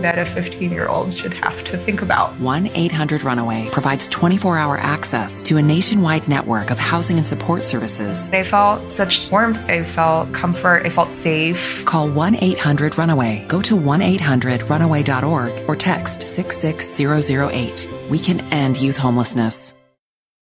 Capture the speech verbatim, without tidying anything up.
that a fifteen-year-old should have to think about. one eight hundred runaway provides twenty-four hour access to a nationwide network of housing and support services. I felt such warmth. I felt comfort. I felt safe. Call one eight hundred runaway. Go to one eight hundred runaway dot org or text six six zero zero eight. We can end youth homelessness.